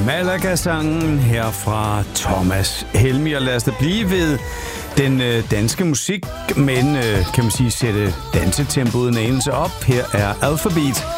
Malaga-sangen her fra Thomas Helmig, og lad os da blive ved den danske musik, men kan man sige sætte dansetempoet en anelse op. Her er Alphabeat